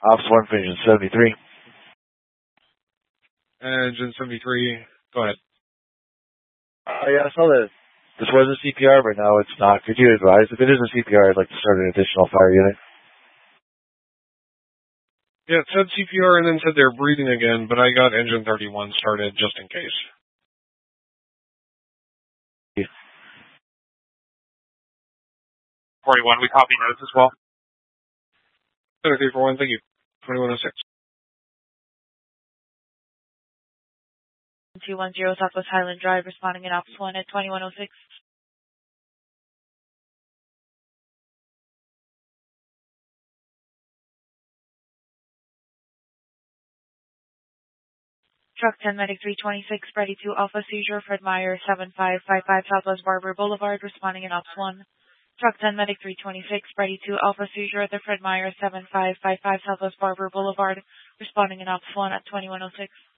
Ops 1 for engine 73. Engine 73, go ahead. Yeah, I saw that this was a CPR, but now it's not. Could you advise? If it is a CPR, I'd like to start an additional fire unit. Yeah, it said CPR and then said they're breathing again, but I got engine 31 started just in case. Yeah. 41, we copy notes as well. 341, thank you. 2106. 210 Southwest Highland Drive, responding in Ops 1 at 2106. Truck 10 Medic 326, ready to Alpha Seizure, Fred Meyer, 7555 Southwest Barber Boulevard, responding in Ops 1. Truck 10 Medic 326, ready to Alpha Seizure at the Fred Meyer, 7555 Southwest Barber Boulevard, responding in Ops 1 at 2106.